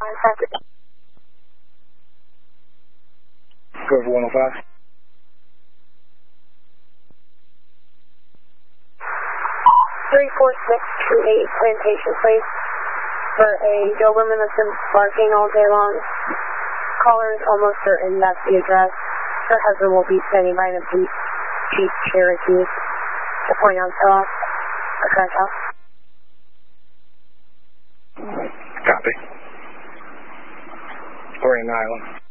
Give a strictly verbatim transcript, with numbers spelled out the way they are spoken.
Patrick. Go for one oh five. three four six two eight Plantation Place for a Doberman that's been barking all day long. Caller is almost certain that's the address. Her husband will be standing by in a Jeep, Jeep Cherokee to point out to us a crash house. Copy. We're in Island.